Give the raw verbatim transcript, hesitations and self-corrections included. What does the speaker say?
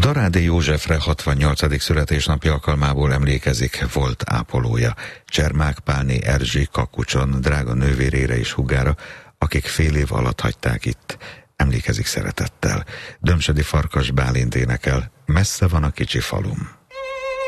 Darádi Józsefre hatvannyolcadik születésnapja alkalmából emlékezik volt ápolója, Csermák Pálné Erzsi Kakucson, drága nővérére és húgára, akik fél év alatt hagyták itt. Emlékezik szeretettel. Dömsödi Farkas Bálint énekel, messze van a kicsi falum.